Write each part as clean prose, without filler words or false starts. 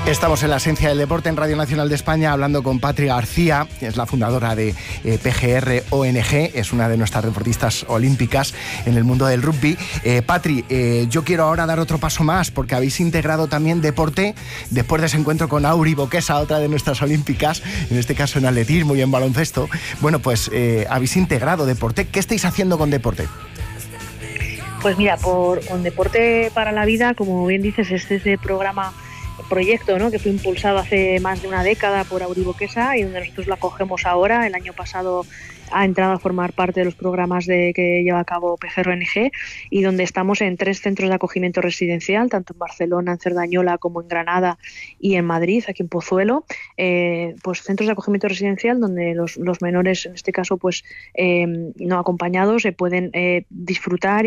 Estamos en la esencia del deporte en Radio Nacional de España hablando con Patri García, que es la fundadora de PGR ONG, es una de nuestras deportistas olímpicas en el mundo del rugby. Patri, yo quiero ahora dar otro paso más porque habéis integrado también deporte después de ese encuentro con Auri Boquesa, otra de nuestras olímpicas, en este caso en atletismo y en baloncesto. Bueno, pues habéis integrado deporte. ¿Qué estáis haciendo con deporte? Pues mira, con Deporte para la Vida, como bien dices, este es el proyecto, ¿no?, que fue impulsado hace más de una década por Auri Boquesa y donde nosotros lo acogemos ahora. El año pasado ha entrado a formar parte de los programas que lleva a cabo PGR ONG y donde estamos en 3 centros de acogimiento residencial, tanto en Barcelona, en Cerdañola, como en Granada y en Madrid, aquí en Pozuelo. Pues centros de acogimiento residencial donde los menores, en este caso pues no acompañados, se pueden disfrutar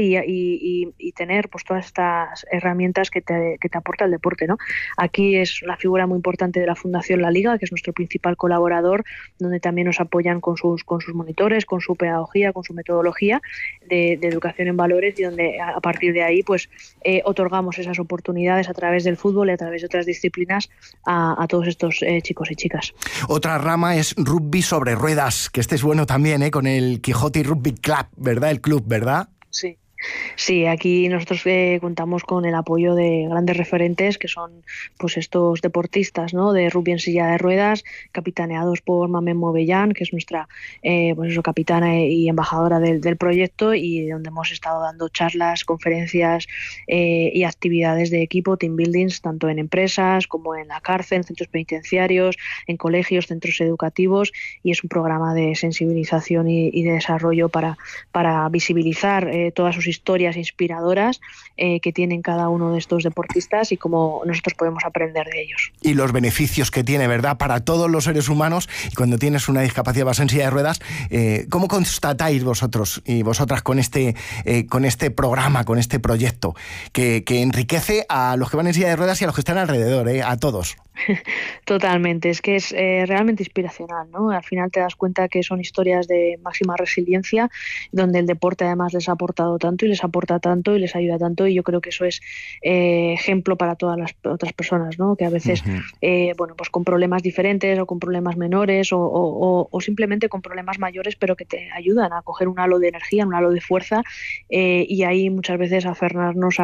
y tener pues todas estas herramientas que te aporta el deporte, ¿no? Aquí es una figura muy importante de la Fundación La Liga, que es nuestro principal colaborador, donde también nos apoyan con sus monitores, con su pedagogía, con su metodología de educación en valores, y donde a partir de ahí pues otorgamos esas oportunidades a través del fútbol y a través de otras disciplinas a todos estos chicos y chicas. Otra rama es rugby sobre ruedas, que este es bueno también, con el Quijote Rugby Club, ¿verdad? El club, ¿verdad? Sí. Sí, aquí nosotros contamos con el apoyo de grandes referentes que son pues estos deportistas, ¿no?, de rugby en silla de ruedas, capitaneados por Mamen Movellán, que es nuestra capitana y embajadora del proyecto, y donde hemos estado dando charlas, conferencias y actividades de equipo, team buildings, tanto en empresas como en la cárcel, en centros penitenciarios, en colegios, centros educativos, y es un programa de sensibilización y de desarrollo para visibilizar todas sus historias inspiradoras que tienen cada uno de estos deportistas y cómo nosotros podemos aprender de ellos. Y los beneficios que tiene, ¿verdad?, para todos los seres humanos. Y cuando tienes una discapacidad, vas en silla de ruedas, ¿cómo constatáis vosotros y vosotras con este programa, con este proyecto, que enriquece a los que van en silla de ruedas y a los que están alrededor, a todos? Totalmente, es que es realmente inspiracional, ¿no? Al final te das cuenta que son historias de máxima resiliencia, donde el deporte además les ha aportado tanto y les aporta tanto y les ayuda tanto, y yo creo que eso es ejemplo para todas las otras personas, ¿no?, que a veces pues con problemas diferentes o con problemas menores o simplemente con problemas mayores, pero que te ayudan a coger un halo de energía, un halo de fuerza, y ahí muchas veces aferrarnos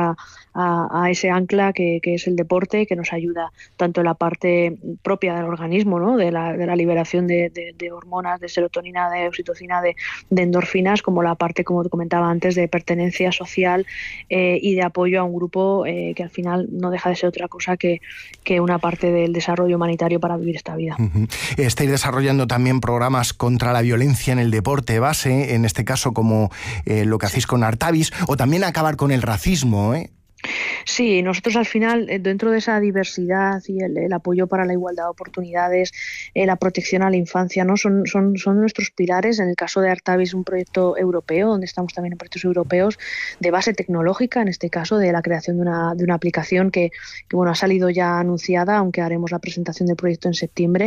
a ese ancla que es el deporte, que nos ayuda tanto en la parte propia del organismo, ¿no?, de la liberación de hormonas, de serotonina, de oxitocina, de endorfinas, como la parte, como te comentaba antes, de pertenencia social y de apoyo a un grupo que al final no deja de ser otra cosa que una parte del desarrollo humanitario para vivir esta vida. Estáis desarrollando también programas contra la violencia en el deporte base, en este caso como lo que hacéis con Artavis, o también acabar con el racismo, Sí, nosotros al final, dentro de esa diversidad y el apoyo para la igualdad de oportunidades, la protección a la infancia, ¿no?, son nuestros pilares. En el caso de Artavis, un proyecto europeo, donde estamos también en proyectos europeos de base tecnológica, en este caso de la creación de una aplicación que ha salido ya anunciada, aunque haremos la presentación del proyecto en septiembre,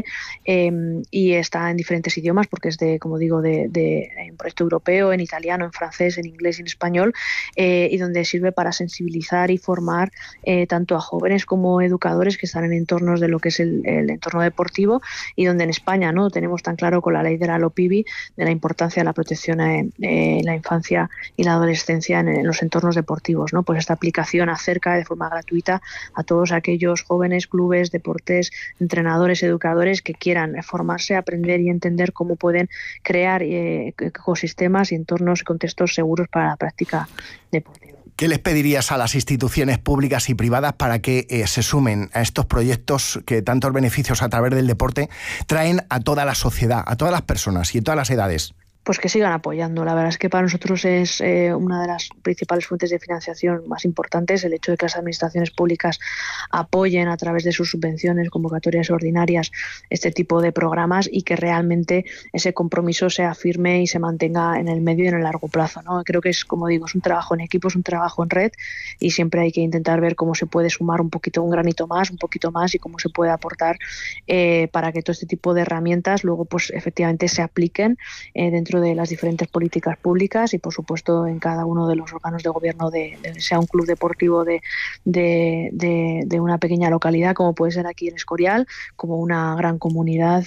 y está en diferentes idiomas porque es como digo, de un proyecto europeo, en italiano, en francés, en inglés y en español, y donde sirve para sensibilizar y formar tanto a jóvenes como educadores que están en entornos de lo que es el entorno deportivo, y donde en España no tenemos tan claro con la ley de la LOPIBI de la importancia de la protección en la infancia y la adolescencia en los entornos deportivos, ¿no? Pues esta aplicación acerca de forma gratuita a todos aquellos jóvenes, clubes, deportes, entrenadores, educadores que quieran formarse, aprender y entender cómo pueden crear ecosistemas y entornos y contextos seguros para la práctica deportiva. ¿Qué les pedirías a las instituciones públicas y privadas para que se sumen a estos proyectos que tantos beneficios a través del deporte traen a toda la sociedad, a todas las personas y a todas las edades? Pues que sigan apoyando. La verdad es que para nosotros es una de las principales fuentes de financiación más importantes el hecho de que las administraciones públicas apoyen a través de sus subvenciones, convocatorias ordinarias, este tipo de programas, y que realmente ese compromiso sea firme y se mantenga en el medio y en el largo plazo, ¿no? Creo que es, como digo, es un trabajo en equipo, es un trabajo en red, y siempre hay que intentar ver cómo se puede sumar un poquito más y cómo se puede aportar para que todo este tipo de herramientas luego pues efectivamente se apliquen dentro dentro de las diferentes políticas públicas y, por supuesto, en cada uno de los órganos de gobierno sea un club deportivo de una pequeña localidad, como puede ser aquí en Escorial, como una gran comunidad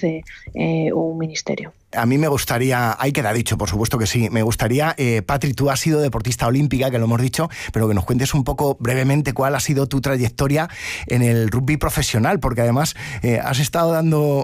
o un ministerio. A mí me gustaría, ahí queda dicho, por supuesto que sí, me gustaría, Patri, tú has sido deportista olímpica, que lo hemos dicho, pero que nos cuentes un poco brevemente cuál ha sido tu trayectoria en el rugby profesional, porque además has estado dando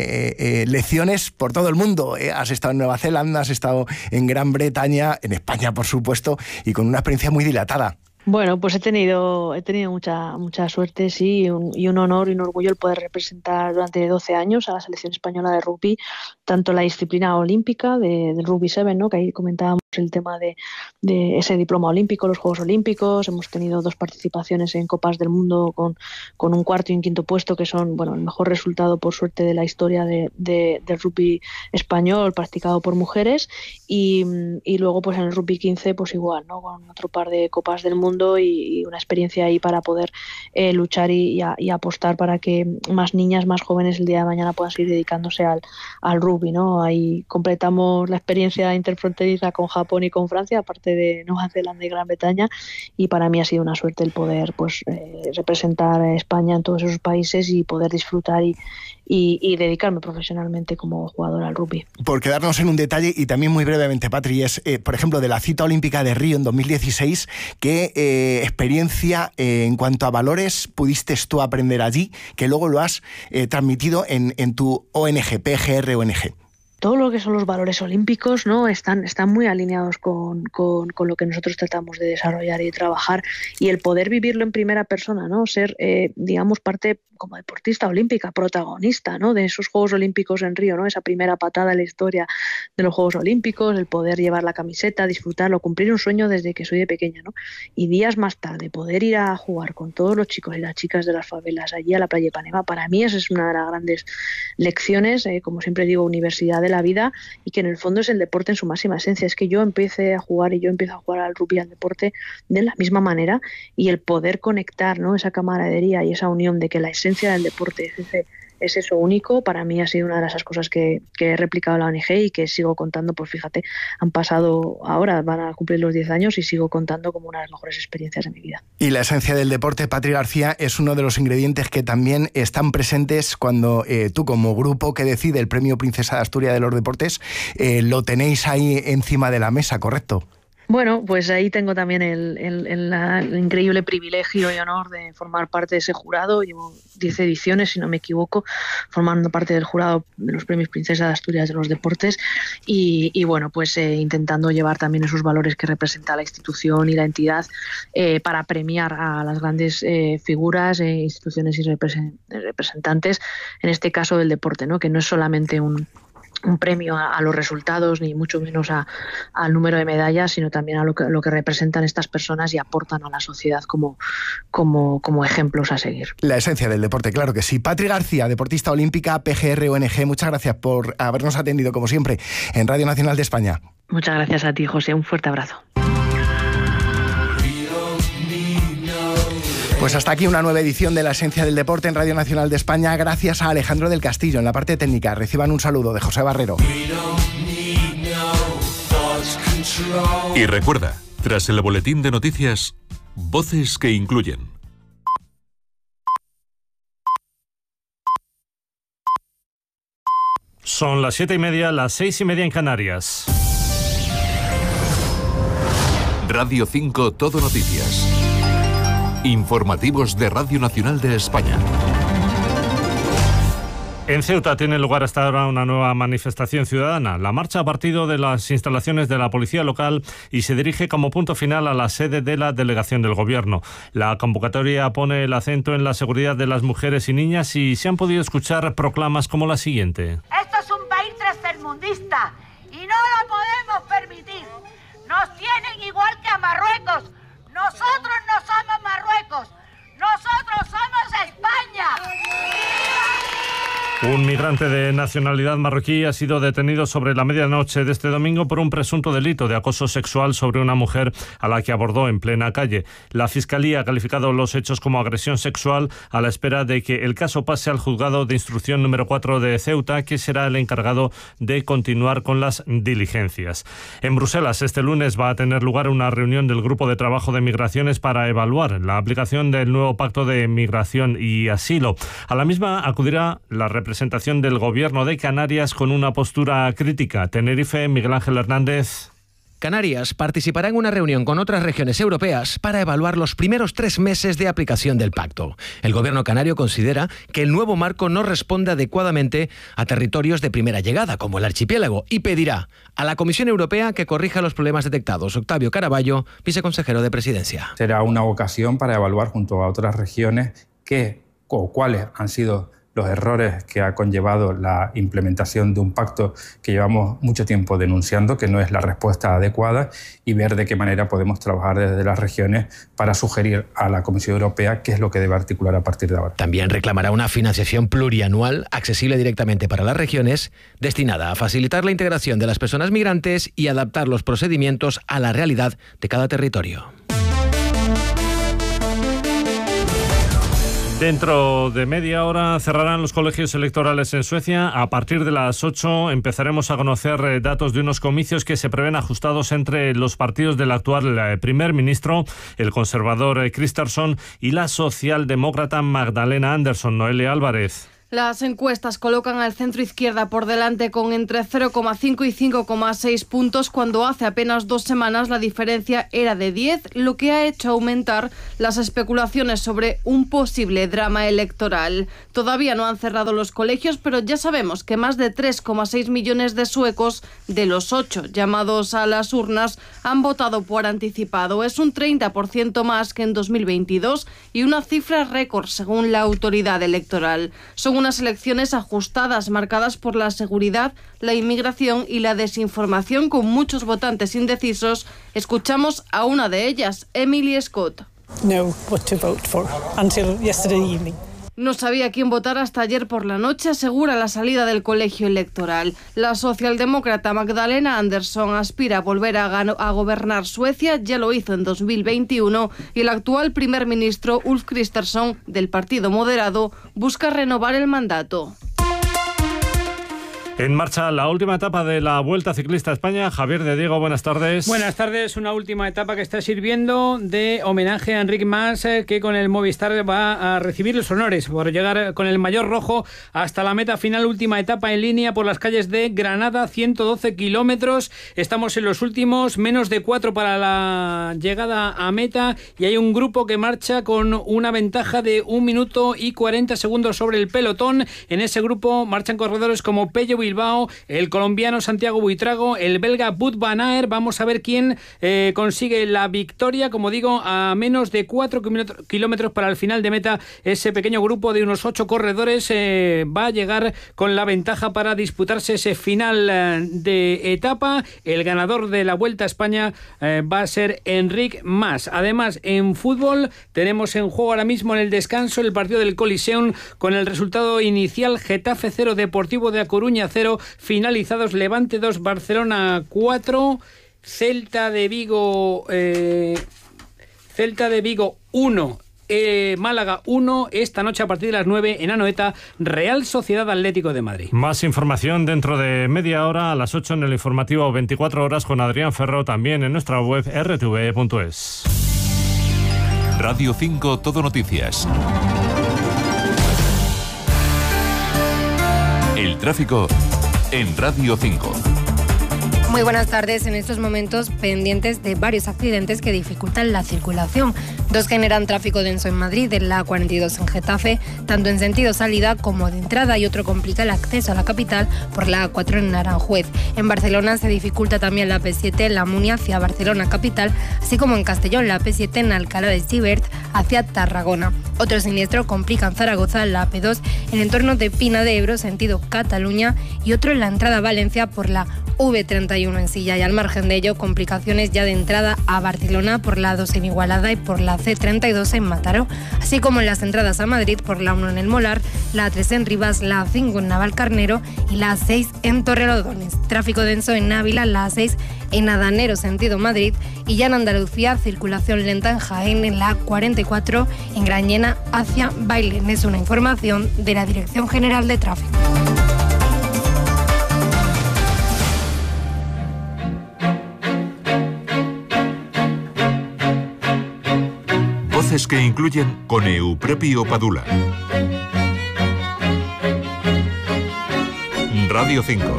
lecciones por todo el mundo, has estado en Nueva Zelanda, has estado en Gran Bretaña, en España, por supuesto, y con una experiencia muy dilatada. Bueno, pues he tenido mucha suerte, sí, y un honor y un orgullo el poder representar durante 12 años a la selección española de rugby, tanto la disciplina olímpica del Rugby 7, ¿no? Que ahí comentábamos el tema de ese diploma olímpico, los Juegos Olímpicos. Hemos tenido 2 participaciones en Copas del Mundo con un cuarto y un quinto puesto, que son, bueno, el mejor resultado, por suerte, de la historia del rugby español practicado por mujeres. Y luego, pues en el Rugby 15, pues igual, ¿no? Con otro par de Copas del Mundo y una experiencia ahí para poder luchar y apostar para que más niñas, más jóvenes el día de mañana puedan seguir dedicándose al rugby, ¿no? Ahí completamos la experiencia interfronteriza con Japón y con Francia, aparte de Nueva Zelanda y Gran Bretaña, y para mí ha sido una suerte el poder representar a España en todos esos países y poder disfrutar y dedicarme profesionalmente como jugadora al rugby. Por quedarnos en un detalle y también muy brevemente, Patri, es, por ejemplo, de la cita olímpica de Río en 2016, ¿qué experiencia en cuanto a valores pudiste tú aprender allí, que luego lo has transmitido en tu ONG, PGR ONG? Todo lo que son los valores olímpicos, ¿no? están muy alineados con lo que nosotros tratamos de desarrollar y trabajar, y el poder vivirlo en primera persona, ¿no? Ser, digamos, parte como deportista olímpica, protagonista, ¿no? De esos Juegos Olímpicos en Río, ¿no? Esa primera patada en la historia de los Juegos Olímpicos, el poder llevar la camiseta, disfrutarlo, cumplir un sueño desde que soy de pequeña, ¿no? Y días más tarde poder ir a jugar con todos los chicos y las chicas de las favelas allí a la playa de Ipanema, para mí esa es una de las grandes lecciones, como siempre digo, universidad de la vida, y que en el fondo es el deporte en su máxima esencia. Es que yo empiezo a jugar al rugby, al deporte, de la misma manera, y el poder conectar, ¿no? Esa camaradería y esa unión de que la esencia del deporte es eso único, para mí ha sido una de esas cosas que he replicado en la ONG y que sigo contando. Pues fíjate, van a cumplir los 10 años y sigo contando como una de las mejores experiencias de mi vida. Y la esencia del deporte, Patri García, es uno de los ingredientes que también están presentes cuando tú, como grupo que decide el Premio Princesa de Asturias de los Deportes, lo tenéis ahí encima de la mesa, ¿correcto? Bueno, pues ahí tengo también el increíble privilegio y honor de formar parte de ese jurado. Llevo 10 ediciones, si no me equivoco, formando parte del jurado de los Premios Princesa de Asturias de los Deportes y bueno, pues intentando llevar también esos valores que representa la institución y la entidad para premiar a las grandes figuras, instituciones y representantes, en este caso del deporte, ¿no? Que no es solamente un premio a los resultados, ni mucho menos al número de medallas, sino también a lo que representan estas personas y aportan a la sociedad como ejemplos a seguir. La esencia del deporte, claro que sí. Patri García, deportista olímpica, PGR ONG, muchas gracias por habernos atendido, como siempre, en Radio Nacional de España. Muchas gracias a ti, José. Un fuerte abrazo. Pues hasta aquí una nueva edición de La Esencia del Deporte en Radio Nacional de España, gracias a Alejandro del Castillo en la parte técnica. Reciban un saludo de José Barrero. Y recuerda, tras el boletín de noticias, voces que incluyen. Son las 7:30, las 6:30 en Canarias. Radio 5 Todo Noticias. Informativos de Radio Nacional de España. En Ceuta tiene lugar hasta ahora una nueva manifestación ciudadana. La marcha ha partido de las instalaciones de la policía local y se dirige como punto final a la sede de la delegación del gobierno. La convocatoria pone el acento en la seguridad de las mujeres y niñas y se han podido escuchar proclamas como la siguiente. Esto es un país tercermundista y no lo podemos permitir. Nos tienen igual que a Marruecos. Nosotros no somos Marruecos. Nosotros somos España. ¡Viva! Un migrante de nacionalidad marroquí ha sido detenido sobre la medianoche de este domingo por un presunto delito de acoso sexual sobre una mujer a la que abordó en plena calle. La Fiscalía ha calificado los hechos como agresión sexual a la espera de que el caso pase al juzgado de instrucción número 4 de Ceuta, que será el encargado de continuar con las diligencias. En Bruselas, este lunes va a tener lugar una reunión del Grupo de Trabajo de Migraciones para evaluar la aplicación del nuevo Pacto de Migración y Asilo. A la misma acudirá la representación del Gobierno de Canarias con una postura crítica. Tenerife, Miguel Ángel Hernández. Canarias participará en una reunión con otras regiones europeas para evaluar los primeros 3 meses de aplicación del pacto. El gobierno canario considera que el nuevo marco no responde adecuadamente a territorios de primera llegada, como el archipiélago, y pedirá a la Comisión Europea que corrija los problemas detectados. Octavio Caraballo, viceconsejero de Presidencia. Será una ocasión para evaluar junto a otras regiones cuáles han sido los errores que ha conllevado la implementación de un pacto que llevamos mucho tiempo denunciando, que no es la respuesta adecuada, y ver de qué manera podemos trabajar desde las regiones para sugerir a la Comisión Europea qué es lo que debe articular a partir de ahora. También reclamará una financiación plurianual accesible directamente para las regiones, destinada a facilitar la integración de las personas migrantes y adaptar los procedimientos a la realidad de cada territorio. Dentro de media hora cerrarán los colegios electorales en Suecia. A partir de las 8 empezaremos a conocer datos de unos comicios que se prevén ajustados entre los partidos del actual primer ministro, el conservador Kristersson, y la socialdemócrata Magdalena Andersson. Noelia Álvarez. Las encuestas colocan al centro izquierda por delante con entre 0,5 y 5,6 puntos, cuando hace apenas 2 semanas la diferencia era de 10, lo que ha hecho aumentar las especulaciones sobre un posible drama electoral. Todavía no han cerrado los colegios, pero ya sabemos que más de 3,6 millones de suecos, de los 8 llamados a las urnas, han votado por anticipado. Es un 30% más que en 2022 y una cifra récord según la autoridad electoral. Son unas elecciones ajustadas, marcadas por la seguridad, la inmigración y la desinformación, con muchos votantes indecisos. Escuchamos a una de ellas, Emily Scott. No, what to vote for until yesterday evening. No sabía quién votar hasta ayer por la noche, asegura la salida del colegio electoral. La socialdemócrata Magdalena Andersson aspira a volver a gobernar Suecia, ya lo hizo en 2021, y el actual primer ministro Ulf Kristersson, del Partido Moderado, busca renovar el mandato. En marcha la última etapa de la Vuelta Ciclista a España. Javier de Diego, buenas tardes. Buenas tardes, una última etapa que está sirviendo de homenaje a Enric Mas, que con el Movistar va a recibir los honores por llegar con el maillot rojo hasta la meta final. Última etapa en línea por las calles de Granada, 112 kilómetros. Estamos en los últimos, menos de 4 para la llegada a meta, y hay un grupo que marcha con una ventaja de 1 minuto y 40 segundos sobre el pelotón. En ese grupo marchan corredores como Pello Bilbao, el colombiano Santiago Buitrago, el belga Wout van Aert. Vamos a ver quién consigue la victoria. Como digo, a menos de 4 kilómetros para el final de meta, ese pequeño grupo de unos 8 corredores va a llegar con la ventaja para disputarse ese final de etapa. El ganador de la Vuelta a España va a ser Enric Mas. Además, en fútbol tenemos en juego ahora mismo en el descanso el partido del Coliseum, con el resultado inicial: Getafe 0, Deportivo de A Coruña 0, finalizados Levante 2, Barcelona 4, Celta de Vigo 1, Málaga 1. Esta noche a partir de las 9 en Anoeta, Real Sociedad Atlético de Madrid. Más información dentro de media hora, a las 8 en el informativo 24 horas con Adrián Ferro, también en nuestra web rtv.es. Radio 5 Todo Noticias. El tráfico en Radio 5. Muy buenas tardes. En estos momentos pendientes de varios accidentes que dificultan la circulación. 2 generan tráfico denso en Madrid, en la A42 en Getafe, tanto en sentido salida como de entrada, y otro complica el acceso a la capital por la A4 en Aranjuez. En Barcelona se dificulta también la P7 en La Munia hacia Barcelona capital, así como en Castellón la P7 en Alcalá de Xivert hacia Tarragona. Otro siniestro complica en Zaragoza la AP2 en entorno de Pina de Ebro, sentido Cataluña, y otro en la entrada a Valencia por la V31 en Silla, y al margen de ello, complicaciones ya de entrada a Barcelona por la A2 en Igualada y por la C32 en Mataró, así como en las entradas a Madrid por la 1 en El Molar, la A3 en Rivas, la A5 en Navalcarnero y la A6 en Torrelodones. Tráfico denso en Ávila, la A6 en Adanero sentido Madrid, y ya en Andalucía circulación lenta en Jaén en la A44 en Grañena hacia Bailén. Es una información de la Dirección General de Tráfico. Voces que incluyen con Euprepio Padula. Radio 5.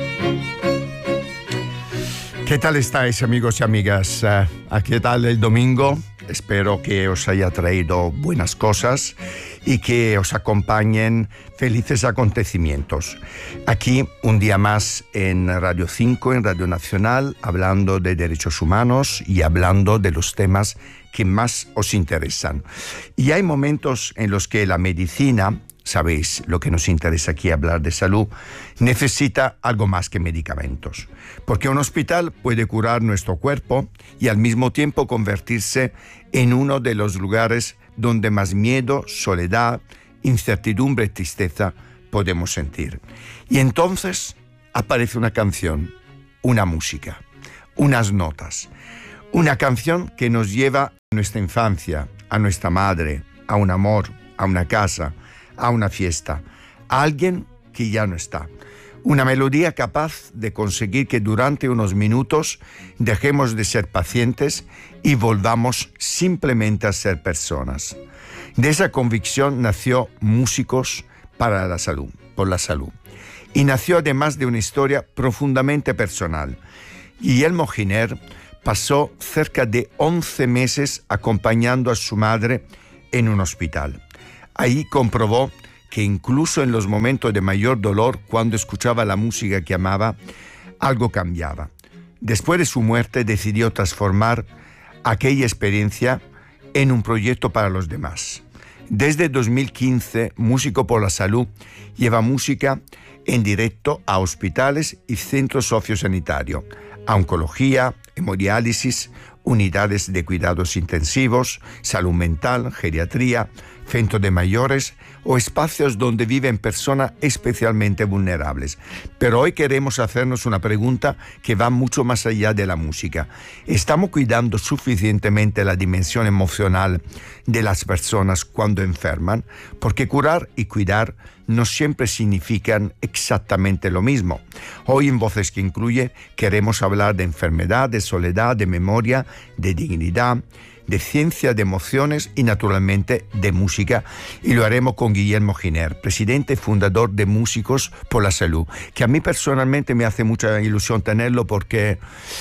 ¿Qué tal estáis, amigos y amigas? ¿Qué tal el domingo? Espero que os haya traído buenas cosas y que os acompañen felices acontecimientos. Aquí, un día más en Radio 5, en Radio Nacional, hablando de derechos humanos y hablando de los temas que más os interesan. Y hay momentos en los que la medicina, sabéis, lo que nos interesa aquí hablar de salud, necesita algo más que medicamentos. Porque un hospital puede curar nuestro cuerpo y al mismo tiempo convertirse en uno de los lugares donde más miedo, soledad, incertidumbre y tristeza podemos sentir. Y entonces aparece una canción, una música, unas notas. Una canción que nos lleva a nuestra infancia, a nuestra madre, a un amor, a una casa, a una fiesta, a alguien que ya no está. Una melodía capaz de conseguir que durante unos minutos dejemos de ser pacientes y volvamos simplemente a ser personas. De esa convicción nació Músicos para la Salud, por la Salud. Y nació además de una historia profundamente personal. Guillermo Giner pasó cerca de 11 meses acompañando a su madre en un hospital. Ahí comprobó que incluso en los momentos de mayor dolor, cuando escuchaba la música que amaba, algo cambiaba. Después de su muerte decidió transformar aquella experiencia en un proyecto para los demás. Desde 2015, Músico por la Salud lleva música en directo a hospitales y centros sociosanitarios, a oncología, hemodiálisis, unidades de cuidados intensivos, salud mental, geriatría, centros de mayores o espacios donde viven personas especialmente vulnerables. Pero hoy queremos hacernos una pregunta que va mucho más allá de la música. ¿Estamos cuidando suficientemente la dimensión emocional de las personas cuando enferman? Porque curar y cuidar no siempre significan exactamente lo mismo. Hoy en Voces que Incluye queremos hablar de enfermedad, de soledad, de memoria, de dignidad, de ciencia, de emociones y naturalmente de música, y lo haremos con Guillermo Giner, presidente y fundador de Músicos por la Salud, que a mí personalmente me hace mucha ilusión tenerlo porque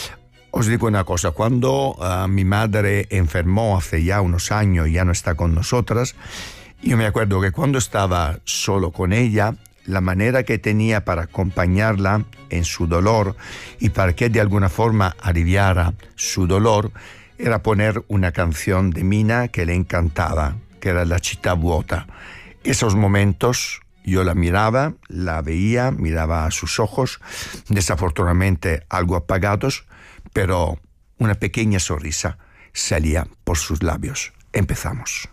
os digo una cosa, cuando mi madre enfermó hace ya unos años y ya no está con nosotras, yo me acuerdo que cuando estaba solo con ella, la manera que tenía para acompañarla en su dolor y para que de alguna forma aliviara su dolor era poner una canción de Mina que le encantaba, que era La città vuota. Esos momentos yo la miraba, la veía, miraba a sus ojos, desafortunadamente algo apagados, pero una pequeña sonrisa salía por sus labios. Empezamos.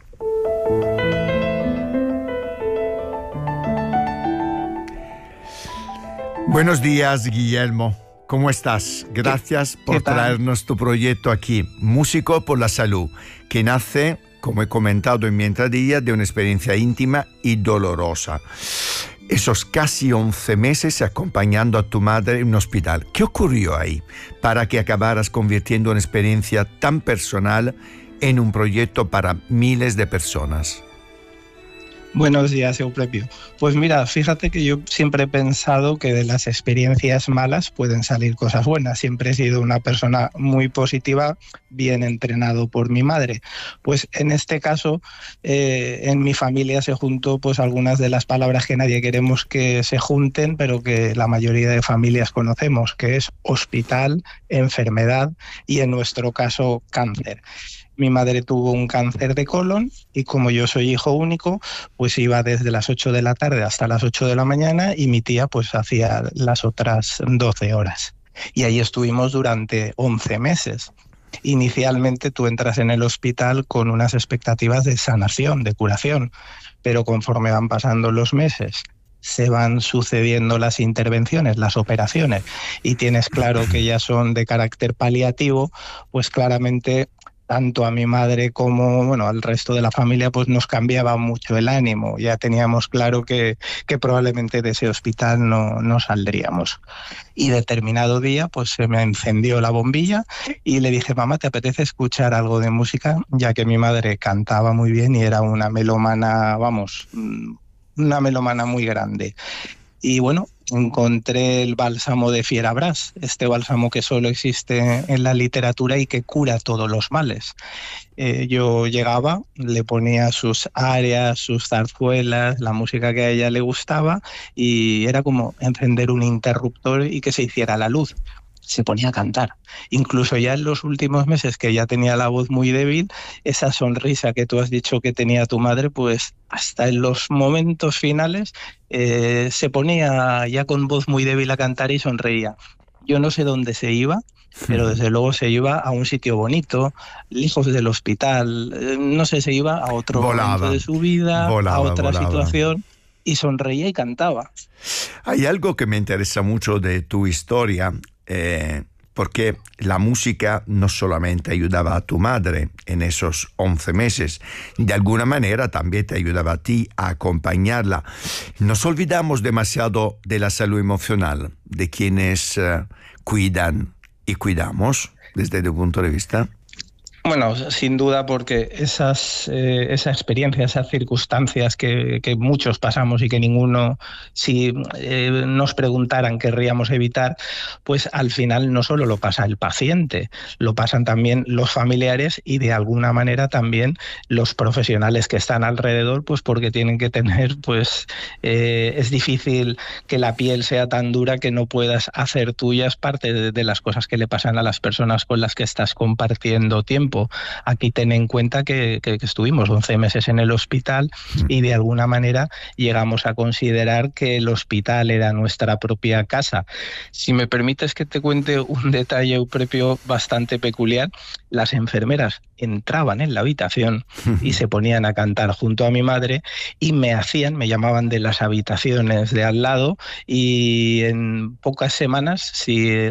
Buenos días, Guillermo. ¿Cómo estás? Gracias por traernos tu proyecto aquí, Músico por la Salud, que nace, como he comentado en mi entradilla, de una experiencia íntima y dolorosa. Esos casi 11 meses acompañando a tu madre en un hospital. ¿Qué ocurrió ahí para que acabaras convirtiendo una experiencia tan personal en un proyecto para miles de personas? Buenos días, Euprepio. Pues mira, fíjate que yo siempre he pensado que de las experiencias malas pueden salir cosas buenas. Siempre he sido una persona muy positiva, bien entrenado por mi madre. Pues en este caso, en mi familia se juntó pues algunas de las palabras que nadie queremos que se junten, pero que la mayoría de familias conocemos, que es hospital, enfermedad y en nuestro caso cáncer. Mi madre tuvo un cáncer de colon y como yo soy hijo único, pues iba desde las 8 de la tarde hasta las 8 de la mañana y mi tía pues hacía las otras 12 horas. Y ahí estuvimos durante 11 meses. Inicialmente tú entras en el hospital con unas expectativas de sanación, de curación, pero conforme van pasando los meses, se van sucediendo las intervenciones, las operaciones, y tienes claro que ya son de carácter paliativo, pues claramente tanto a mi madre como al resto de la familia pues nos cambiaba mucho el ánimo. Ya teníamos claro que probablemente de ese hospital no saldríamos. Y determinado día pues se me encendió la bombilla y le dije: mamá, ¿te apetece escuchar algo de música? Ya que mi madre cantaba muy bien y era una melómana, una melómana muy grande. Y bueno, encontré el bálsamo de Fierabras, este bálsamo que solo existe en la literatura y que cura todos los males. Yo llegaba, le ponía sus arias, sus zarzuelas, la música que a ella le gustaba, y era como encender un interruptor y que se hiciera la luz. Se ponía a cantar. Incluso ya en los últimos meses, que ya tenía la voz muy débil, esa sonrisa que tú has dicho que tenía tu madre, pues hasta en los momentos finales se ponía ya con voz muy débil a cantar y sonreía. Yo no sé dónde se iba, pero desde luego se iba a un sitio bonito, lejos del hospital, no sé, se iba a otro momento de su vida, a otra situación, y sonreía y cantaba. Hay algo que me interesa mucho de tu historia, porque la música no solamente ayudaba a tu madre en esos 11 meses, de alguna manera también te ayudaba a ti a acompañarla. Nos olvidamos demasiado de la salud emocional, de quienes cuidan y cuidamos desde tu punto de vista. Bueno, sin duda, porque esa experiencia, esas circunstancias que muchos pasamos y que ninguno, si nos preguntaran, querríamos evitar, pues al final no solo lo pasa el paciente, lo pasan también los familiares y de alguna manera también los profesionales que están alrededor, pues porque tienen que tener, pues es difícil que la piel sea tan dura que no puedas hacer tuyas parte de las cosas que le pasan a las personas con las que estás compartiendo tiempo. Aquí ten en cuenta que estuvimos 11 meses en el hospital y de alguna manera llegamos a considerar que el hospital era nuestra propia casa. Si me permites que te cuente un detalle propio bastante peculiar, las enfermeras entraban en la habitación y se ponían a cantar junto a mi madre y me llamaban de las habitaciones de al lado, y en pocas semanas, si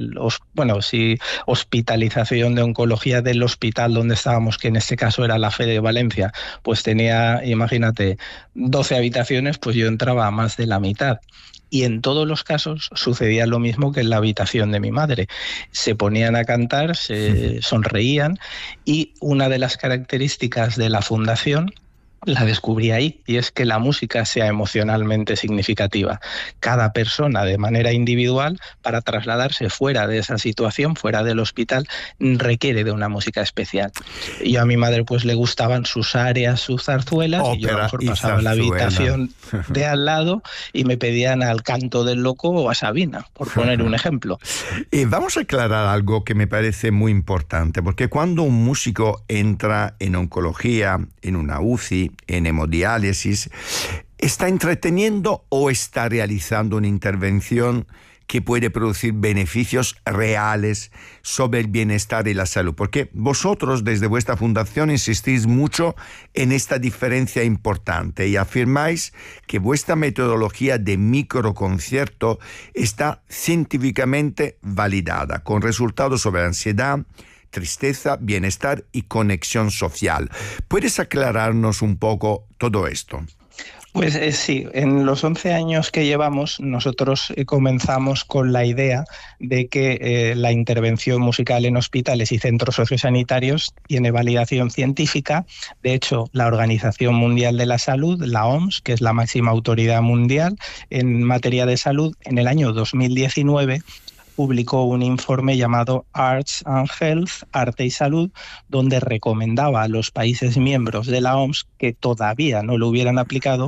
hospitalización de oncología del hospital donde estábamos, que en este caso era la FE de Valencia, pues tenía, imagínate, 12 habitaciones, pues yo entraba a más de la mitad. Y en todos los casos sucedía lo mismo que en la habitación de mi madre. Se ponían a cantar, se sonreían, y una de las características de la fundación la descubrí ahí, y es que la música sea emocionalmente significativa. Cada persona de manera individual, para trasladarse fuera de esa situación, fuera del hospital, requiere de una música especial. Y a mi madre pues le gustaban sus arias, sus zarzuelas, y yo a lo mejor pasaba a la habitación de al lado y me pedían al Canto del Loco o a Sabina, por poner un ejemplo. Vamos a aclarar algo que me parece muy importante, porque cuando un músico entra en oncología, en una UCI, en hemodiálisis, ¿está entreteniendo o está realizando una intervención que puede producir beneficios reales sobre el bienestar y la salud? Porque vosotros desde vuestra fundación insistís mucho en esta diferencia importante y afirmáis que vuestra metodología de microconcierto está científicamente validada, con resultados sobre ansiedad, tristeza, bienestar y conexión social. ¿Puedes aclararnos un poco todo esto? Pues sí, en los 11 años que llevamos nosotros comenzamos con la idea de que la intervención musical en hospitales y centros sociosanitarios tiene validación científica. De hecho, la Organización Mundial de la Salud, la OMS, que es la máxima autoridad mundial en materia de salud, en el año 2019 publicó un informe llamado Arts and Health, Arte y Salud, donde recomendaba a los países miembros de la OMS que todavía no lo hubieran aplicado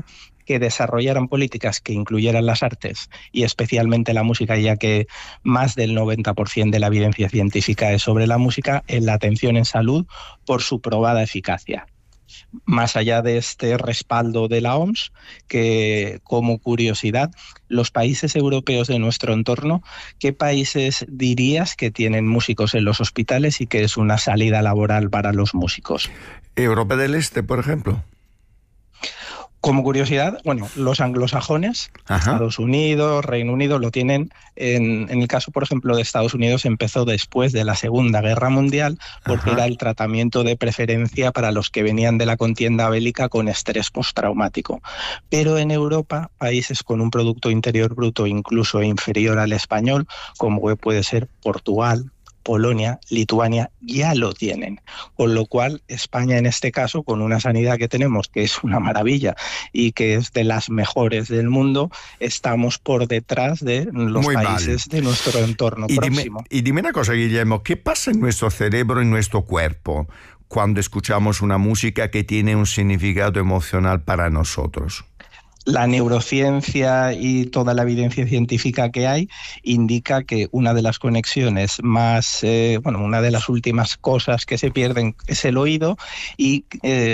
que desarrollaran políticas que incluyeran las artes y especialmente la música, ya que más del 90% de la evidencia científica es sobre la música, en la atención en salud por su probada eficacia. Más allá de este respaldo de la OMS, que como curiosidad, los países europeos de nuestro entorno, ¿qué países dirías que tienen músicos en los hospitales y que es una salida laboral para los músicos? Europa del Este, por ejemplo. Como curiosidad, bueno, los anglosajones, Estados Unidos, Reino Unido, lo tienen. En el caso, por ejemplo, de Estados Unidos, empezó después de la Segunda Guerra Mundial, porque era el tratamiento de preferencia para los que venían de la contienda bélica con estrés postraumático. Pero en Europa, países con un Producto Interior Bruto incluso inferior al español, como puede ser Portugal, Polonia, Lituania, ya lo tienen. Con lo cual, España en este caso, con una sanidad que tenemos, que es una maravilla y que es de las mejores del mundo, estamos por detrás de los países de nuestro entorno próximo. Y dime una cosa, Guillermo, ¿qué pasa en nuestro cerebro, en nuestro cuerpo, cuando escuchamos una música que tiene un significado emocional para nosotros? La neurociencia y toda la evidencia científica que hay indica que una de las conexiones más, una de las últimas cosas que se pierden es el oído y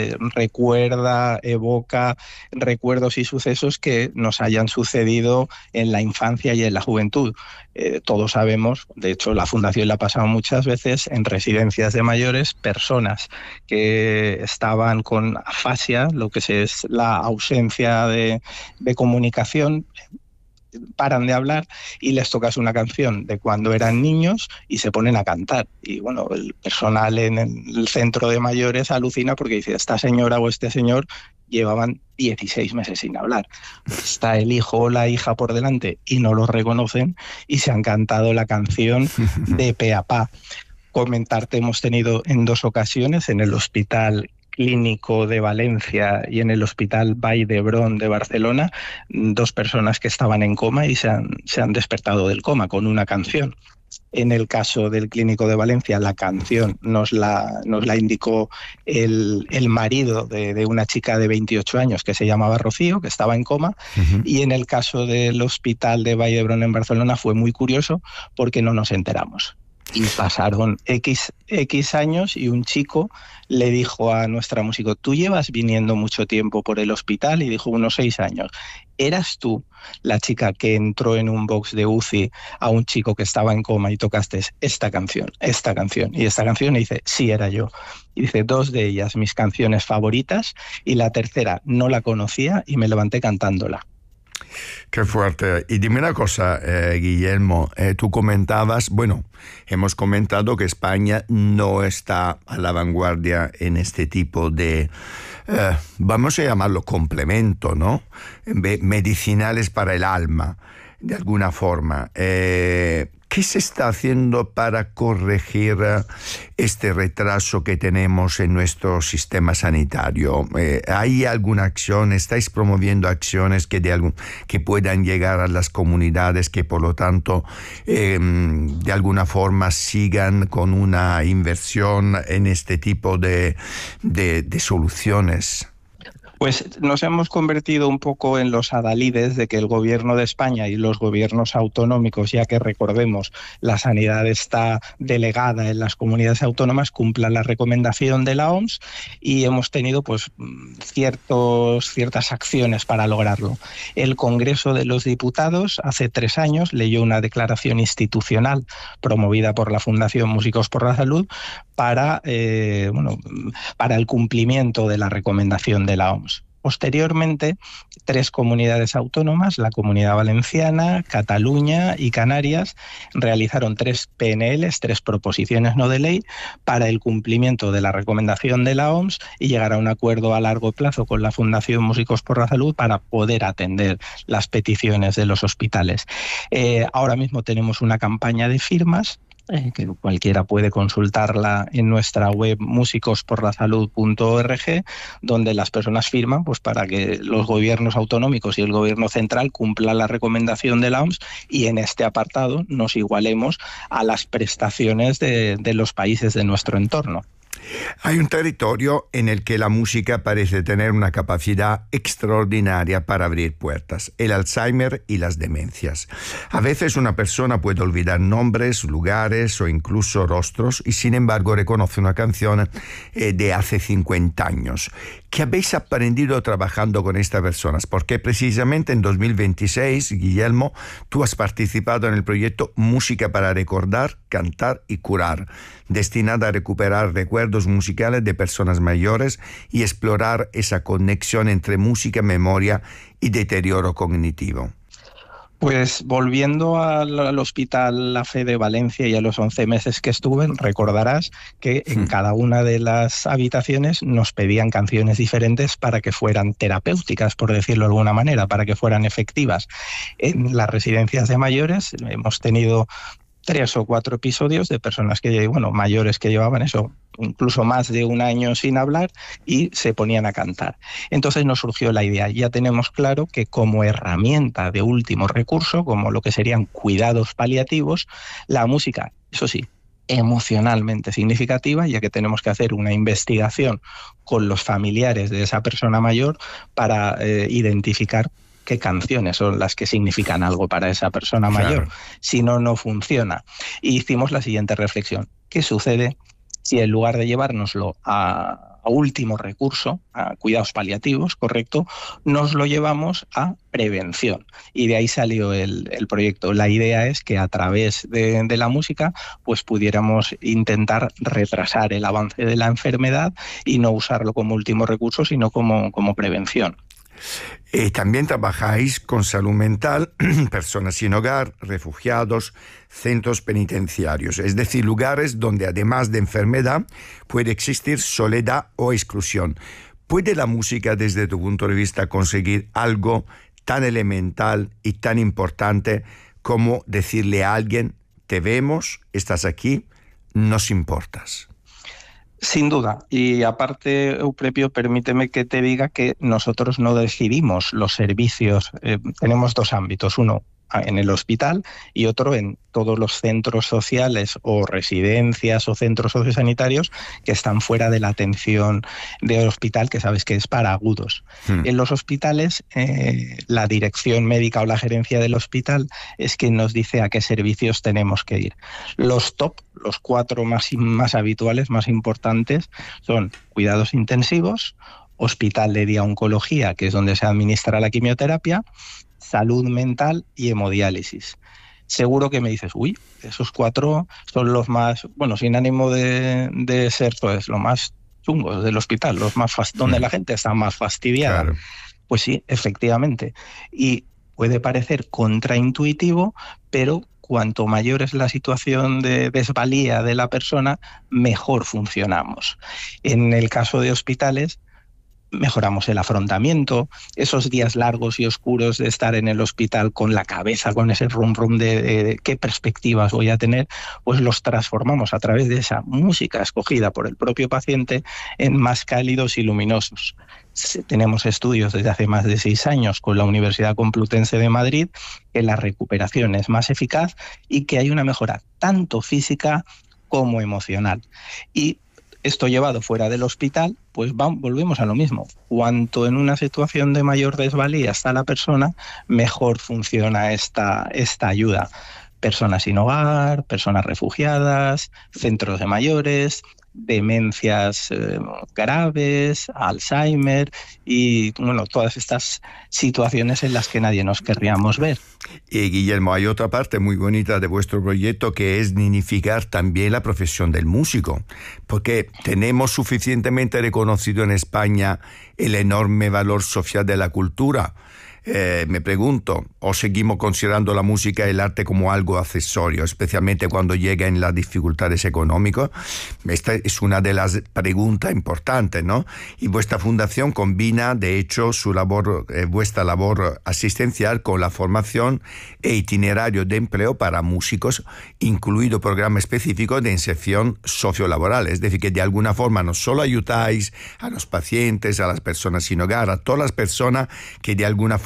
evoca recuerdos y sucesos que nos hayan sucedido en la infancia y en la juventud. Todos sabemos, de hecho la Fundación la ha pasado muchas veces en residencias de mayores, personas que estaban con afasia, lo que es la ausencia de comunicación, paran de hablar y les tocas una canción de cuando eran niños y se ponen a cantar. Y bueno, el personal en el centro de mayores alucina porque dice, esta señora o este señor llevaban 16 meses sin hablar. Está el hijo o la hija por delante y no los reconocen y se han cantado la canción de pe a pa. Comentarte, hemos tenido en 2 ocasiones en el Hospital Clínico de Valencia y en el Hospital Vall d'Hebron de Barcelona 2 personas que estaban en coma y se han despertado del coma con una canción. En el caso del Clínico de Valencia, la canción nos la indicó el marido de una chica de 28 años que se llamaba Rocío, que estaba en coma. Y en el caso del Hospital de Vall d'Hebron en Barcelona fue muy curioso porque no nos enteramos. Y pasaron X años y un chico le dijo a nuestra músico, ¿tú llevas viniendo mucho tiempo por el hospital? Y dijo, unos 6 años. ¿Eras tú la chica que entró en un box de UCI a un chico que estaba en coma y tocaste esta canción? Y esta canción. Y dice, sí, era yo. Y dice, 2 de ellas mis canciones favoritas y la tercera no la conocía y me levanté cantándola. Qué fuerte. Y dime una cosa, Guillermo, tú comentabas, hemos comentado que España no está a la vanguardia en este tipo de, vamos a llamarlo complemento, ¿no? Medicinales para el alma, de alguna forma. ¿Qué se está haciendo para corregir este retraso que tenemos en nuestro sistema sanitario? ¿Hay alguna acción? ¿Estáis promoviendo acciones que puedan llegar a las comunidades, que por lo tanto de alguna forma sigan con una inversión en este tipo de soluciones? Pues nos hemos convertido un poco en los adalides de que el gobierno de España y los gobiernos autonómicos, ya que recordemos, la sanidad está delegada en las comunidades autónomas, cumplan la recomendación de la OMS y hemos tenido ciertas acciones para lograrlo. El Congreso de los Diputados hace 3 años leyó una declaración institucional promovida por la Fundación Músicos por la Salud para el cumplimiento de la recomendación de la OMS. Posteriormente, 3 comunidades autónomas, la Comunidad Valenciana, Cataluña y Canarias, realizaron 3 PNLs, 3 proposiciones no de ley, para el cumplimiento de la recomendación de la OMS y llegar a un acuerdo a largo plazo con la Fundación Músicos por la Salud para poder atender las peticiones de los hospitales. Ahora mismo tenemos una campaña de firmas que cualquiera puede consultarla en nuestra web musicosporlasalud.org, donde las personas firman para que los gobiernos autonómicos y el gobierno central cumplan la recomendación de la OMS y en este apartado nos igualemos a las prestaciones de los países de nuestro entorno. Hay un territorio en el que la música parece tener una capacidad extraordinaria para abrir puertas: el Alzheimer y las demencias. A veces una persona puede olvidar nombres, lugares o incluso rostros, y sin embargo reconoce una canción de hace 50 años. ¿Qué habéis aprendido trabajando con estas personas? Porque precisamente en 2026, Guillermo, tú has participado en el proyecto Música para Recordar, Cantar y Curar, destinada a recuperar recuerdos musicales de personas mayores y explorar esa conexión entre música, memoria y deterioro cognitivo. Pues volviendo al Hospital La Fe de Valencia y a los 11 meses que estuve, recordarás que en cada una de las habitaciones nos pedían canciones diferentes para que fueran terapéuticas, por decirlo de alguna manera, para que fueran efectivas. En las residencias de mayores hemos tenido 3 o 4 episodios de personas que, mayores que llevaban eso, incluso más de un año sin hablar, y se ponían a cantar. Entonces nos surgió la idea. Ya tenemos claro que como herramienta de último recurso, como lo que serían cuidados paliativos, la música, eso sí, emocionalmente significativa, ya que tenemos que hacer una investigación con los familiares de esa persona mayor para identificar qué canciones son las que significan algo para esa persona mayor. Si no, no funciona. Y hicimos la siguiente reflexión. ¿Qué sucede si en lugar de llevárnoslo a último recurso, a cuidados paliativos, correcto, nos lo llevamos a prevención? Y de ahí salió el proyecto. La idea es que a través de la música pues pudiéramos intentar retrasar el avance de la enfermedad y no usarlo como último recurso, sino como prevención. También trabajáis con salud mental, personas sin hogar, refugiados, centros penitenciarios, es decir, lugares donde además de enfermedad puede existir soledad o exclusión. ¿Puede la música, desde tu punto de vista, conseguir algo tan elemental y tan importante como decirle a alguien: te vemos, estás aquí, nos importas? Sin duda. Y aparte, Euplepio, permíteme que te diga que nosotros no decidimos los servicios. Tenemos 2 ámbitos, uno en el hospital y otro en todos los centros sociales o residencias o centros sociosanitarios que están fuera de la atención del hospital, que sabes que es para agudos. En los hospitales, la dirección médica o la gerencia del hospital es quien nos dice a qué servicios tenemos que ir. Los 4 más habituales, más importantes, son cuidados intensivos, hospital de día oncología, que es donde se administra la quimioterapia, salud mental y hemodiálisis. Seguro que me dices, esos 4 son los más, sin ánimo de ser pues lo más chungos del hospital, los más donde la gente está más fastidiada. Claro. Pues sí, efectivamente. Y puede parecer contraintuitivo, pero cuanto mayor es la situación de desvalía de la persona, mejor funcionamos. En el caso de hospitales, mejoramos el afrontamiento, esos días largos y oscuros de estar en el hospital con la cabeza, con ese rum de qué perspectivas voy a tener, pues los transformamos a través de esa música escogida por el propio paciente en más cálidos y luminosos. Tenemos estudios desde hace más de 6 años con la Universidad Complutense de Madrid que la recuperación es más eficaz y que hay una mejora tanto física como emocional. Y esto llevado fuera del hospital, pues volvemos a lo mismo. Cuanto en una situación de mayor desvalía está la persona, mejor funciona esta ayuda. Personas sin hogar, personas refugiadas, centros de mayores, demencias graves, Alzheimer y todas estas situaciones en las que nadie nos querríamos ver. Y Guillermo, hay otra parte muy bonita de vuestro proyecto que es dignificar también la profesión del músico, porque tenemos suficientemente reconocido en España el enorme valor social de la cultura. Me pregunto, ¿o seguimos considerando la música y el arte como algo accesorio, especialmente cuando llegan las dificultades económicas? Esta es una de las preguntas importantes, ¿no? Y vuestra fundación combina, de hecho, vuestra labor asistencial con la formación e itinerario de empleo para músicos, incluido programa específico de inserción sociolaboral. Es decir, que de alguna forma no solo ayudáis a los pacientes, a las personas sin hogar, a todas las personas que de alguna forma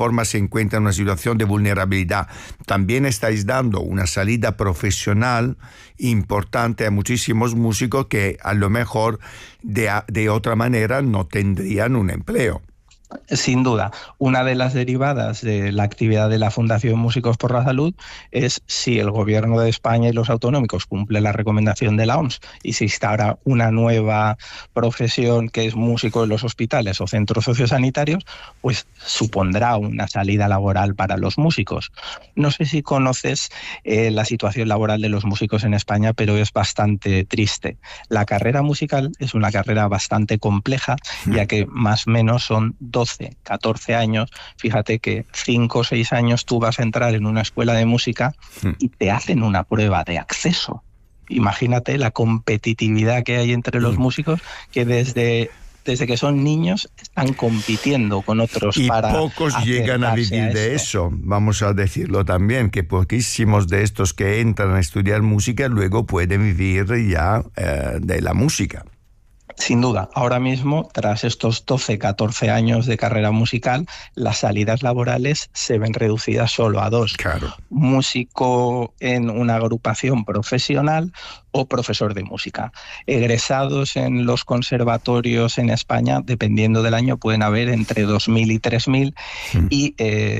forma se encuentra en una situación de vulnerabilidad. También estáis dando una salida profesional importante a muchísimos músicos que a lo mejor de otra manera no tendrían un empleo. Sin duda, una de las derivadas de la actividad de la Fundación Músicos por la Salud es si el Gobierno de España y los autonómicos cumplen la recomendación de la OMS y se instaura una nueva profesión que es músico en los hospitales o centros sociosanitarios, pues supondrá una salida laboral para los músicos. No sé si conoces la situación laboral de los músicos en España, pero es bastante triste. La carrera musical es una carrera bastante compleja, ya que más o menos son 12, 14 años, fíjate que 5 o 6 años tú vas a entrar en una escuela de música y te hacen una prueba de acceso. Imagínate la competitividad que hay entre los músicos que desde que son niños están compitiendo con otros y para pocos llegan a vivir de eso, vamos a decirlo también, que poquísimos de estos que entran a estudiar música luego pueden vivir ya de la música. Sin duda, ahora mismo, tras estos 12, 14 años de carrera musical, las salidas laborales se ven reducidas solo a 2. Claro. Músico en una agrupación profesional o profesor de música. Egresados en los conservatorios en España, dependiendo del año, pueden haber entre 2.000 y 3.000 y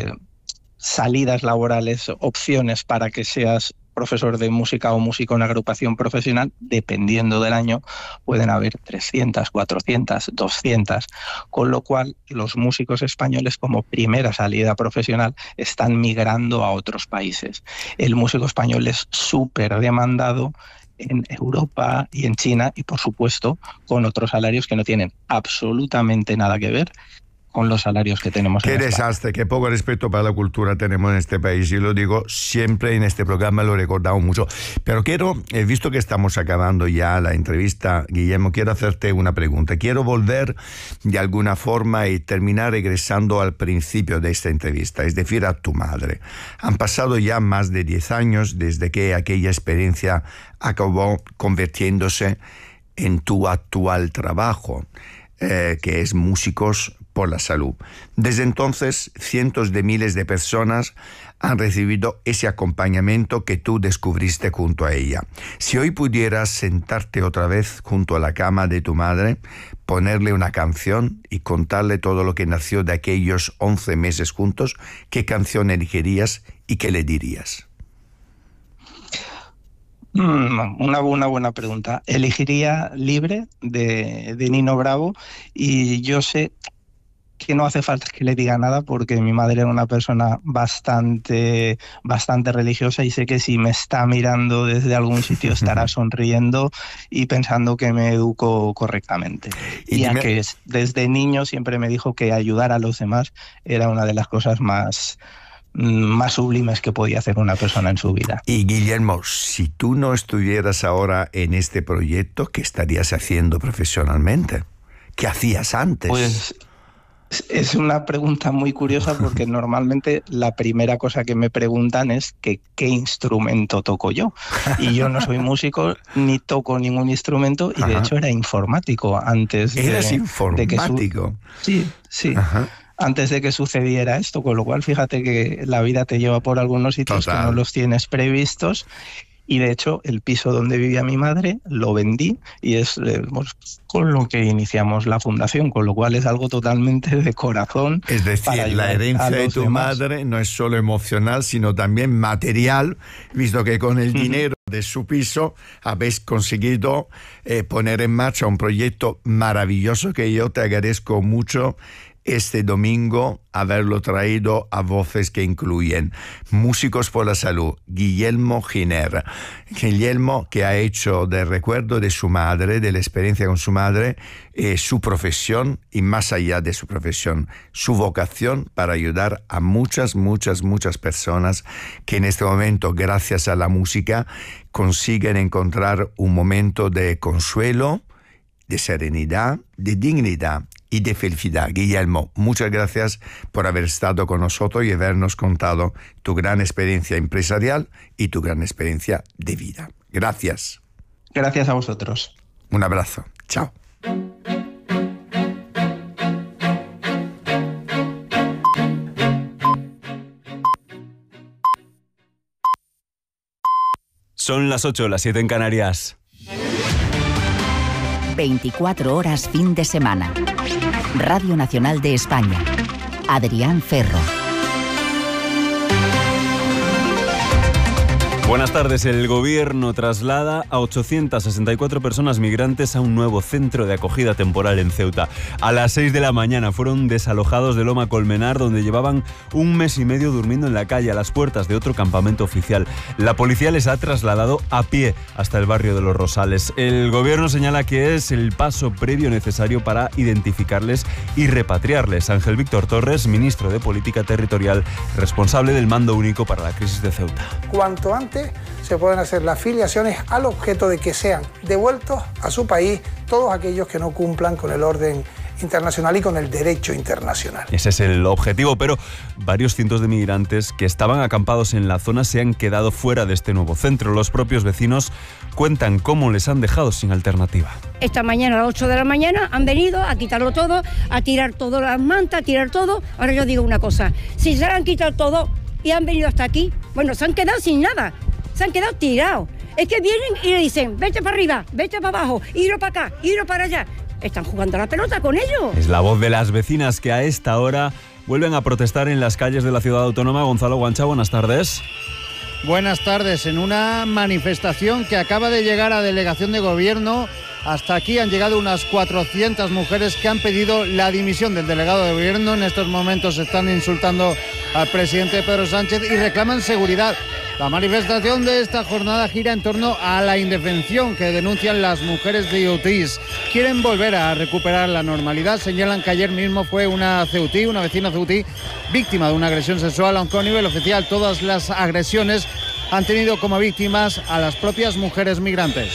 salidas laborales, opciones para que seas profesor de música o músico en agrupación profesional, dependiendo del año, pueden haber 300, 400, 200, con lo cual los músicos españoles como primera salida profesional están migrando a otros países. El músico español es súper demandado en Europa y en China y, por supuesto, con otros salarios que no tienen absolutamente nada que ver con los salarios que tenemos. Qué desastre, qué poco respeto para la cultura tenemos en este país, y lo digo siempre en este programa, lo he recordado mucho. Pero visto que estamos acabando ya la entrevista, Guillermo, quiero hacerte una pregunta. Quiero volver de alguna forma y terminar regresando al principio de esta entrevista, es decir, a tu madre. Han pasado ya más de 10 años desde que aquella experiencia acabó convirtiéndose en tu actual trabajo, que es Músicos por la Salud. Desde entonces, cientos de miles de personas han recibido ese acompañamiento que tú descubriste junto a ella. Si hoy pudieras sentarte otra vez junto a la cama de tu madre, ponerle una canción y contarle todo lo que nació de aquellos 11 meses juntos, ¿qué canción elegirías y qué le dirías? Una buena pregunta. Elegiría Libre de Nino Bravo, y yo sé que no hace falta que le diga nada porque mi madre era una persona bastante religiosa, y sé que si me está mirando desde algún sitio estará sonriendo y pensando que me educo correctamente. Y ya que desde niño siempre me dijo que ayudar a los demás era una de las cosas más sublimes que podía hacer una persona en su vida. Y Guillermo, si tú no estuvieras ahora en este proyecto, ¿qué estarías haciendo profesionalmente? ¿Qué hacías antes? Pues es una pregunta muy curiosa porque normalmente la primera cosa que me preguntan es que qué instrumento toco yo. Y yo no soy músico ni toco ningún instrumento, y de hecho era informático antes de... ¿Eres informático? Sí. Ajá. Antes de que sucediera esto, con lo cual fíjate que la vida te lleva por algunos sitios que no los tienes previstos. Y de hecho el piso donde vivía mi madre lo vendí, y es con lo que iniciamos la fundación, con lo cual es algo totalmente de corazón. Es decir, la herencia de tu madre no es solo emocional, sino también material, visto que con el dinero de su piso habéis conseguido poner en marcha un proyecto maravilloso que yo te agradezco mucho este domingo haberlo traído a voces que incluyen Músicos por la Salud, Guillermo Giner. Guillermo, que ha hecho del recuerdo de su madre, de la experiencia con su madre, su profesión, y más allá de su profesión, su vocación para ayudar a muchas personas que en este momento, gracias a la música, consiguen encontrar un momento de consuelo, de serenidad, de dignidad y de felicidad. Guillermo, muchas gracias por haber estado con nosotros y habernos contado tu gran experiencia empresarial y tu gran experiencia de vida. Gracias. Gracias a vosotros. Un abrazo. Chao. Son las 8, las 7 en Canarias. 24 horas fin de semana. Radio Nacional de España. Adrián Ferro. Buenas tardes. El Gobierno traslada a 864 personas migrantes a un nuevo centro de acogida temporal en Ceuta. A las 6 de la mañana fueron desalojados de Loma Colmenar, donde llevaban un mes y medio durmiendo en la calle a las puertas de otro campamento oficial. La policía les ha trasladado a pie hasta el barrio de Los Rosales. El Gobierno señala que es el paso previo necesario para identificarles y repatriarles. Ángel Víctor Torres, ministro de Política Territorial, responsable del Mando Único para la crisis de Ceuta. Cuanto antes se pueden hacer las filiaciones al objeto de que sean devueltos a su país todos aquellos que no cumplan con el orden internacional y con el derecho internacional. Ese es el objetivo, pero varios cientos de migrantes que estaban acampados en la zona se han quedado fuera de este nuevo centro. Los propios vecinos cuentan cómo les han dejado sin alternativa. Esta mañana a las 8 de la mañana han venido a quitarlo todo, a tirar todas las mantas, a tirar todo. Ahora yo digo una cosa, si se han quitado todo y han venido hasta aquí, bueno, se han quedado sin nada, se han quedado tirados. Es que vienen y le dicen, vete para arriba, vete para abajo, iro para acá, iro para allá. Están jugando a la pelota con ellos. Es la voz de las vecinas que a esta hora vuelven a protestar en las calles de la ciudad autónoma. Gonzalo Guancha, buenas tardes. Buenas tardes. En una manifestación que acaba de llegar a delegación de gobierno, hasta aquí han llegado unas 400 mujeres que han pedido la dimisión del delegado de gobierno. En estos momentos están insultando al presidente Pedro Sánchez y reclaman seguridad. La manifestación de esta jornada gira en torno a la indefensión que denuncian las mujeres de Utiz. Quieren volver a recuperar la normalidad. Señalan que ayer mismo fue una ceutí, una vecina ceutí, víctima de una agresión sexual, aunque a nivel oficial todas las agresiones han tenido como víctimas a las propias mujeres migrantes.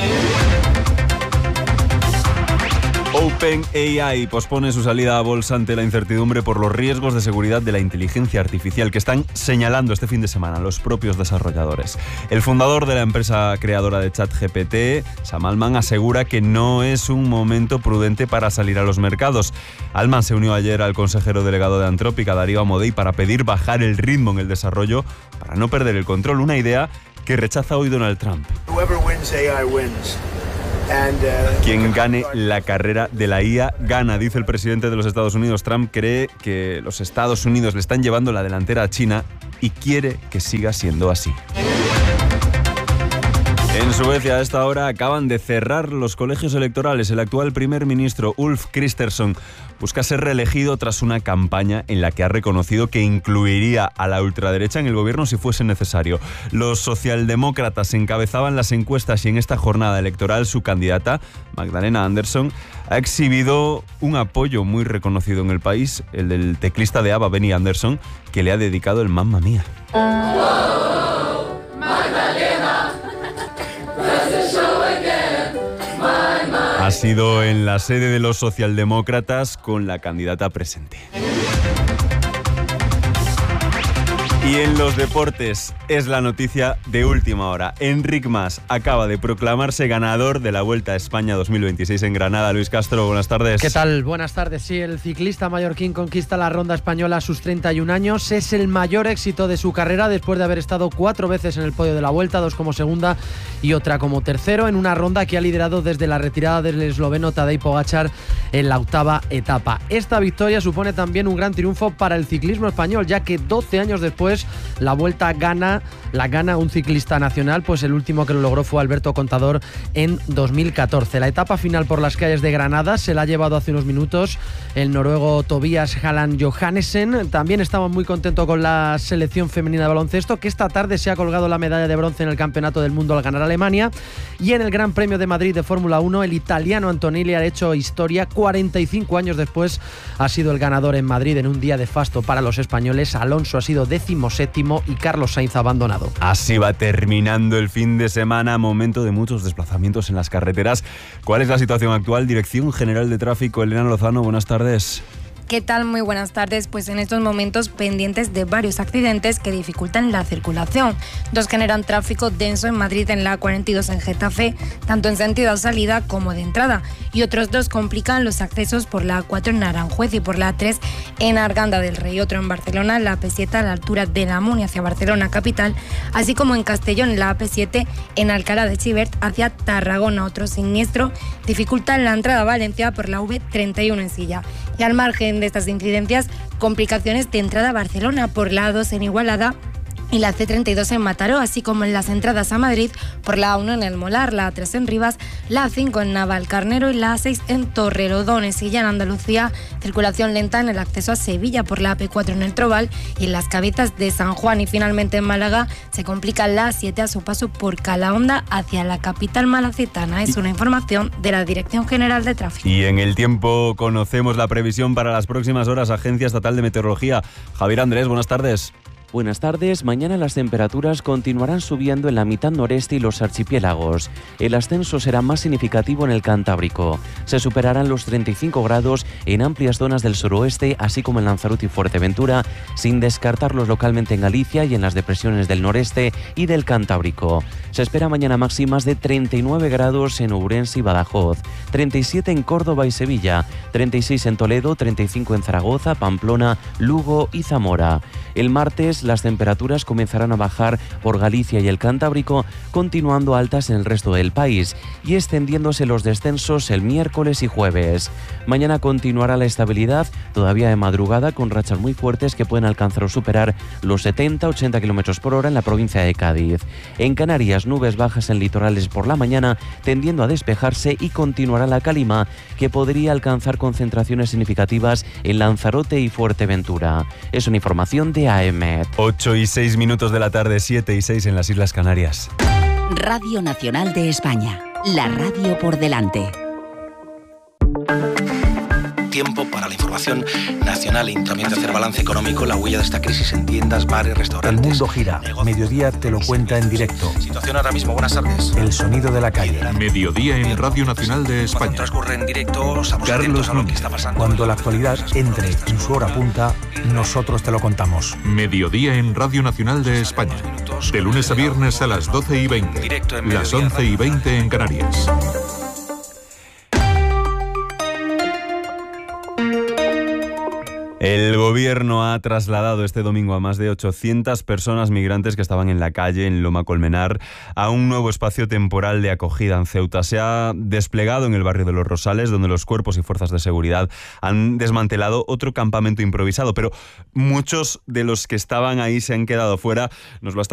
OpenAI pospone su salida a bolsa ante la incertidumbre por los riesgos de seguridad de la inteligencia artificial que están señalando este fin de semana los propios desarrolladores. El fundador de la empresa creadora de ChatGPT, Sam Altman, asegura que no es un momento prudente para salir a los mercados. Altman se unió ayer al consejero delegado de Antrópica, Darío Amodei, para pedir bajar el ritmo en el desarrollo para no perder el control, una idea que rechaza hoy Donald Trump. Quien gane la carrera de la IA gana, dice el presidente de los Estados Unidos. Trump cree que los Estados Unidos le están llevando la delantera a China y quiere que siga siendo así. En Suecia, a esta hora, acaban de cerrar los colegios electorales. El actual primer ministro, Ulf Kristersson, busca ser reelegido tras una campaña en la que ha reconocido que incluiría a la ultraderecha en el gobierno si fuese necesario. Los socialdemócratas encabezaban las encuestas y en esta jornada electoral su candidata, Magdalena Andersson, ha exhibido un apoyo muy reconocido en el país, el del teclista de ABBA, Benny Andersson, que le ha dedicado el Mamma Mía. Ha sido en la sede de los socialdemócratas con la candidata presente. Y en los deportes es la noticia de última hora. Enric Mas acaba de proclamarse ganador de la Vuelta a España 2026 en Granada. Luis Castro, buenas tardes. ¿Qué tal? Buenas tardes. Sí, el ciclista mallorquín conquista la Ronda Española a sus 31 años. Es el mayor éxito de su carrera después de haber estado 4 veces en el podio de la Vuelta, 2 como segunda y otra como tercero, en una ronda que ha liderado desde la retirada del esloveno Tadej Pogačar en la 8ª etapa. Esta victoria supone también un gran triunfo para el ciclismo español, ya que 12 años después la Vuelta la gana un ciclista nacional, pues el último que lo logró fue Alberto Contador en 2014. La etapa final por las calles de Granada se la ha llevado hace unos minutos el noruego Tobias Halland Johannessen. También estamos muy contentos con la selección femenina de baloncesto, que esta tarde se ha colgado la medalla de bronce en el Campeonato del Mundo al ganar a Alemania. Y en el Gran Premio de Madrid de Fórmula 1, el italiano Antonelli ha hecho historia. 45 años después ha sido el ganador en Madrid en un día de fasto para los españoles. Alonso ha sido 17º y Carlos Sainz abandonado. Así va terminando el fin de semana, momento de muchos desplazamientos en las carreteras. ¿Cuál es la situación actual? Dirección General de Tráfico, Elena Lozano, buenas tardes. ¿Qué tal? Muy buenas tardes. Pues en estos momentos pendientes de varios accidentes que dificultan la circulación. 2 generan tráfico denso en Madrid en la A42 en Getafe, tanto en sentido salida como de entrada. Y otros 2 complican los accesos por la A4 en Aranjuez y por la A3 en Arganda del Rey. Otro en Barcelona, la AP7 a la altura de la Muni hacia Barcelona capital, así como en Castellón, la AP7 en Alcalá de Xivert hacia Tarragona. Otro siniestro dificulta la entrada a Valencia por la V31 en Silla. Y al margen de estas incidencias, complicaciones de entrada a Barcelona por la A2 en Igualada y la C32 en Mataró, así como en las entradas a Madrid por la A1 en El Molar, la A3 en Rivas, la A5 en Navalcarnero y la A6 en Torrelodones. Y ya en Andalucía, circulación lenta en el acceso a Sevilla por la AP4 en El Trobal y en las Cabezas de San Juan. Y finalmente en Málaga se complica la A7 a su paso por Calahonda hacia la capital malacitana. Es una información de la Dirección General de Tráfico. Y en el tiempo conocemos la previsión para las próximas horas. Agencia Estatal de Meteorología. Javier Andrés, buenas tardes. Buenas tardes. Mañana las temperaturas continuarán subiendo en la mitad noreste y los archipiélagos. El ascenso será más significativo en el Cantábrico. Se superarán los 35 grados en amplias zonas del suroeste, así como en Lanzarote y Fuerteventura, sin descartarlos localmente en Galicia y en las depresiones del noreste y del Cantábrico. Se espera mañana máximas de 39 grados en Ourense y Badajoz, 37 en Córdoba y Sevilla, 36 en Toledo, 35 en Zaragoza, Pamplona, Lugo y Zamora. El martes las temperaturas comenzarán a bajar por Galicia y el Cantábrico, continuando altas en el resto del país y extendiéndose los descensos el miércoles y jueves. Mañana continuará la estabilidad, todavía de madrugada, con rachas muy fuertes que pueden alcanzar o superar los 70-80 km por hora en la provincia de Cádiz. En Canarias, nubes bajas en litorales por la mañana, tendiendo a despejarse, y continuará la calima, que podría alcanzar concentraciones significativas en Lanzarote y Fuerteventura. Es una información de AEMET. 8:06 de la tarde, 7:06 en las Islas Canarias. Radio Nacional de España, la radio por delante. Tiempo para la información nacional y también de hacer balance económico, la huella de esta crisis en tiendas, bares, restaurantes. El mundo gira. Mediodía te lo cuenta en directo. Situación ahora mismo, buenas tardes. El sonido de la calle. Mediodía en Radio Nacional de España. Cuando transcurre en directo, estamos atentos a lo que está pasando. Cuando la actualidad entre en su hora punta, nosotros te lo contamos. Mediodía en Radio Nacional de España. De lunes a viernes a las 12:20. Las 11:20 en Canarias. El gobierno ha trasladado este domingo a más de 800 personas migrantes que estaban en la calle en Loma Colmenar a un nuevo espacio temporal de acogida en Ceuta. Se ha desplegado en el barrio de Los Rosales, donde los cuerpos y fuerzas de seguridad han desmantelado otro campamento improvisado, pero muchos de los que estaban ahí se han quedado fuera. Nos lo ha estado